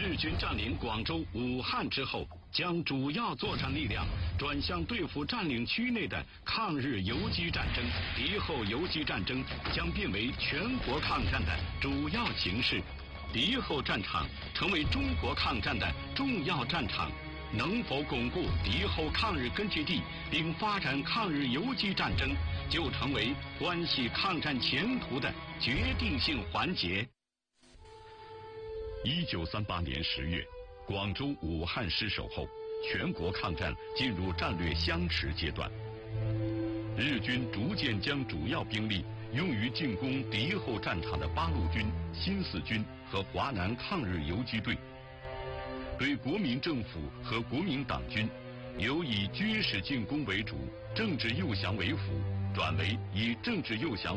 日军占领广州、武汉之后，将主要作战力量转向对付占领区内的抗日游击战争。敌后游击战争将变为全国抗战的主要形势。敌后战场成为中国抗战的重要战场。能否巩固敌后抗日根据地，并发展抗日游击战争，就成为关系抗战前途的决定性环节。1938年10月，广州、武汉失守后，全国抗战进入战略相持阶段。日军逐渐将主要兵力用于进攻敌后战场的八路军、新四军和华南抗日游击队，对国民政府和国民党军由以军事进攻为主，政治诱降为辅，转为以政治诱降